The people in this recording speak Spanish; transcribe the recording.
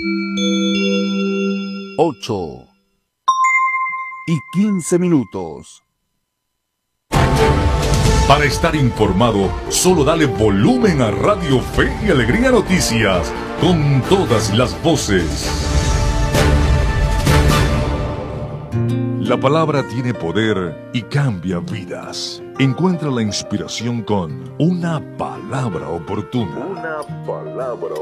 8:15. Para estar informado, solo dale volumen a Radio Fe y Alegría Noticias, con todas las voces. La palabra tiene poder y cambia vidas. Encuentra la inspiración con una palabra oportuna.